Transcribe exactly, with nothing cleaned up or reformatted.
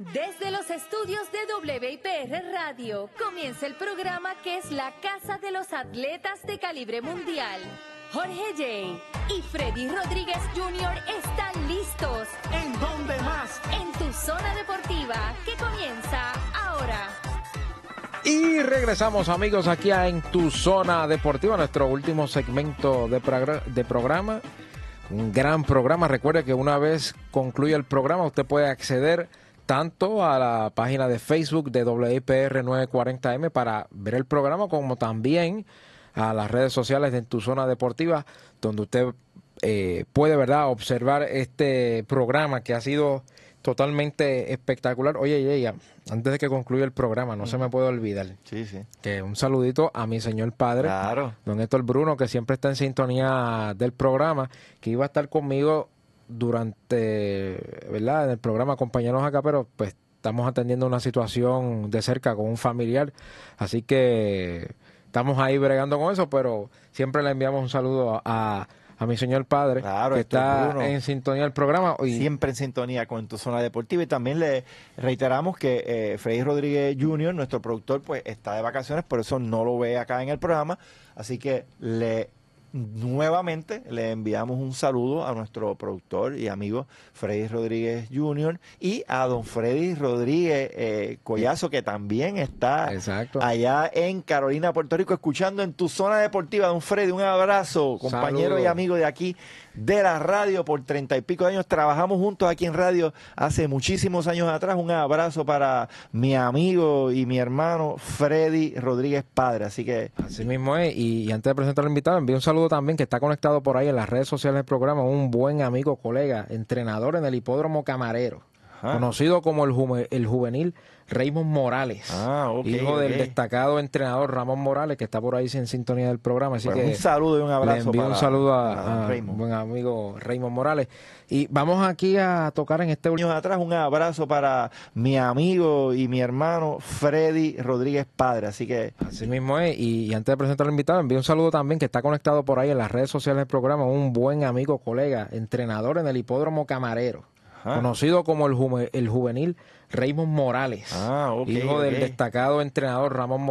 Desde los estudios de W I P R Radio comienza el programa que es la casa de los atletas de calibre mundial. Jorge J. y Freddy Rodríguez junior están listos. ¿En dónde más? En tu zona deportiva, que comienza ahora. Y regresamos, amigos, aquí a En Tu Zona Deportiva, nuestro último segmento de, progr- de programa. Un gran programa. Recuerde que una vez concluya el programa, usted puede acceder tanto a la página de Facebook de W I P R nueve cuarenta M para ver el programa, como también a las redes sociales de En Tu Zona Deportiva, donde usted eh, puede, ¿verdad?, observar este programa que ha sido totalmente espectacular. Oye, Yeya, antes de que concluya el programa, no uh-huh. se me puede olvidar sí, sí. que un saludito a mi señor padre, claro. don Héctor Bruno, que siempre está en sintonía del programa, que iba a estar conmigo durante, ¿verdad?, en el programa, acompañarnos acá, pero pues estamos atendiendo una situación de cerca con un familiar, así que estamos ahí bregando con eso, pero siempre le enviamos un saludo a, a mi señor padre, claro, que está Bruno, en sintonía del programa. Y siempre en sintonía con Tu Zona Deportiva. Y también le reiteramos que eh, Freddy Rodríguez junior, nuestro productor, pues está de vacaciones, por eso no lo ve acá en el programa. Así que le nuevamente le enviamos un saludo a nuestro productor y amigo Freddy Rodríguez junior y a don Freddy Rodríguez eh, Collazo, que también está Exacto. allá en Carolina, Puerto Rico, escuchando En Tu Zona Deportiva. Don Freddy, un abrazo, compañero Saludo. y amigo de aquí de la radio por treinta y pico de años. Trabajamos juntos aquí en radio hace muchísimos años atrás. Un abrazo para mi amigo y mi hermano Freddy Rodríguez padre. Así que así mismo es. Y, y antes de presentar al invitado, envío un saludo también, que está conectado por ahí en las redes sociales del programa, un buen amigo, colega, entrenador en el Hipódromo Camarero, Ajá. conocido como el, juve, el juvenil Raymond Morales, ah, okay, hijo del okay. destacado entrenador Ramón Morales, que está por ahí en sintonía del programa. Así bueno, que un saludo y un abrazo. Le envío para, un saludo a, a, a buen amigo Raymond Morales. Y vamos aquí a tocar en este años atrás. Un abrazo para mi amigo y mi hermano Freddy Rodríguez padre. Así que así mismo es. Y, y antes de presentar al invitado, envío un saludo también, que está conectado por ahí en las redes sociales del programa, un buen amigo, colega, entrenador en el Hipódromo Camarero, Ajá. conocido como el, juve, el juvenil Raymond Morales, ah, okay, hijo del okay. destacado entrenador Ramón Morales.